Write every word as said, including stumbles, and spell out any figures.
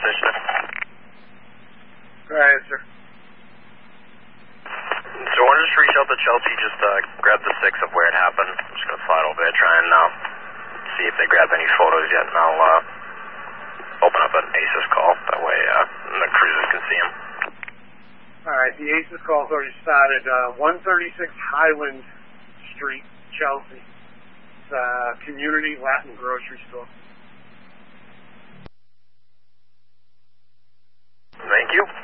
position it. Go ahead, sir. So I want to just reach out to Chelsea, just uh, grab the six of where it happened. I'm just going to slide over there, try and uh, see if they grab any photos yet, and I'll uh, open up an ACES call. That way uh, the cruisers can see them. All right, the ACES call's already started. Uh, one thirty-six Highland Street, Chelsea. It's a community Latin grocery store. Thank you.